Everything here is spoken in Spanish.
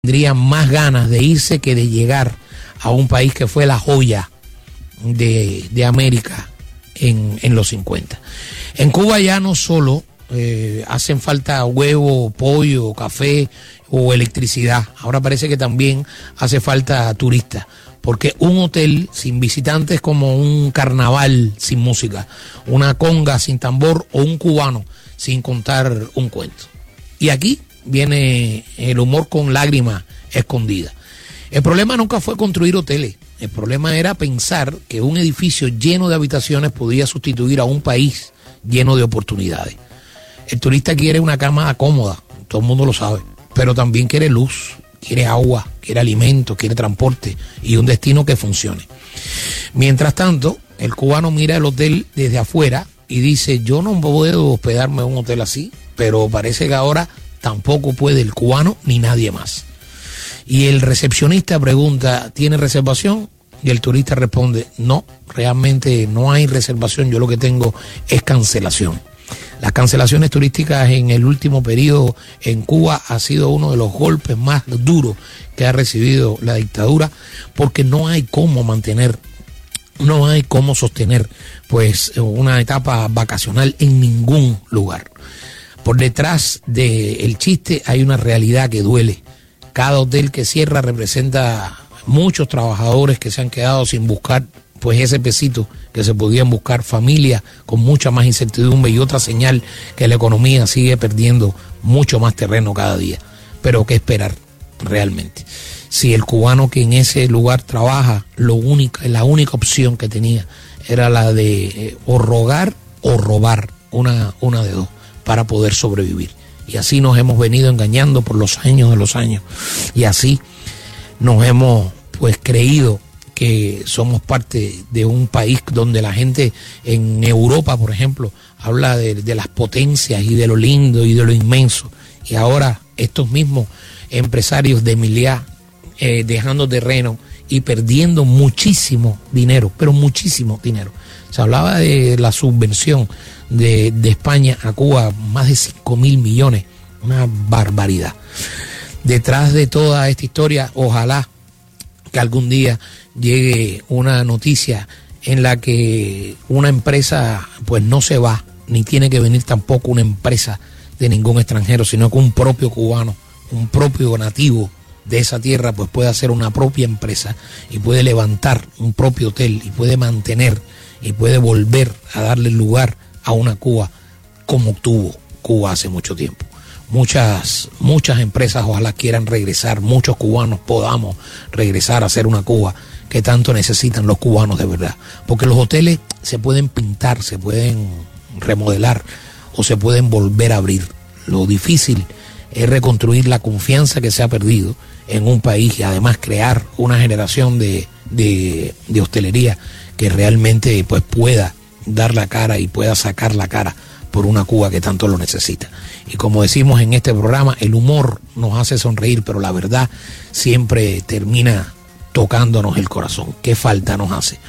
tendría más ganas de irse que de llegar a un país que fue la joya de América en los 50. En Cuba ya no solo hacen falta huevo, pollo, café o electricidad, ahora parece que también hace falta turistas, porque un hotel sin visitantes es como un carnaval sin música, una conga sin tambor o un cubano sin contar un cuento. Y aquí viene el humor con lágrimas escondidas. El problema nunca fue construir hoteles, el problema era pensar que un edificio lleno de habitaciones podía sustituir a un país lleno de oportunidades. El turista quiere una cama cómoda, todo el mundo lo sabe, pero también quiere luz, quiere agua, quiere alimento, quiere transporte y un destino que funcione. Mientras tanto, el cubano mira el hotel desde afuera y dice, yo no puedo hospedarme en un hotel así, pero parece que ahora tampoco puede el cubano ni nadie más. Y el recepcionista pregunta, ¿tiene reservación? Y el turista responde, no, realmente no hay reservación, yo lo que tengo es cancelación. Las cancelaciones turísticas en el último periodo en Cuba ha sido uno de los golpes más duros que ha recibido la dictadura, porque no hay cómo mantener, no hay cómo sostener pues una etapa vacacional en ningún lugar. Por detrás del chiste hay una realidad que duele. Cada hotel que cierra representa muchos trabajadores que se han quedado sin buscar pues ese pesito que se podían buscar, familias con mucha más incertidumbre y otra señal que la economía sigue perdiendo mucho más terreno cada día. Pero ¿qué esperar realmente? Si el cubano que en ese lugar trabaja, la única opción que tenía era la de o rogar o robar, una de dos, para poder sobrevivir. Y así nos hemos venido engañando por los años de los años. Y así nos hemos pues creído que somos parte de un país donde la gente en Europa, por ejemplo, habla de las potencias y de lo lindo y de lo inmenso. Y ahora estos mismos empresarios de Emilia dejando terreno y perdiendo muchísimo dinero, pero muchísimo dinero. Se hablaba de la subvención de España a Cuba, más de 5.000 millones, una barbaridad. Detrás de toda esta historia, ojalá que algún día llegue una noticia en la que una empresa pues no se va, ni tiene que venir tampoco una empresa de ningún extranjero, sino que un propio cubano, un propio nativo de esa tierra pues puede hacer una propia empresa y puede levantar un propio hotel y puede mantener y puede volver a darle lugar a una Cuba como tuvo Cuba hace mucho tiempo. Muchas empresas ojalá quieran regresar, muchos cubanos podamos regresar a hacer una Cuba que tanto necesitan los cubanos de verdad. Porque los hoteles se pueden pintar, se pueden remodelar o se pueden volver a abrir. Lo difícil es reconstruir la confianza que se ha perdido en un país y además crear una generación de hostelería que realmente pues pueda dar la cara y pueda sacar la cara por una Cuba que tanto lo necesita. Y como decimos en este programa, el humor nos hace sonreír, pero la verdad siempre termina tocándonos el corazón. ¿Qué falta nos hace?